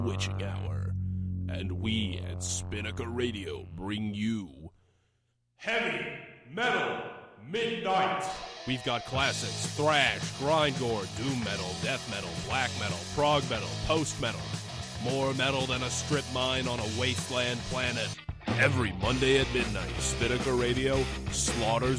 witching hour. And we at Spinnaker Radio bring you Heavy Metal Midnight. We've got classics, thrash, grindcore, doom metal, death metal, black metal, prog metal, post-metal. More metal than a strip mine on a wasteland planet. Every Monday at midnight, Spinnaker Radio slaughters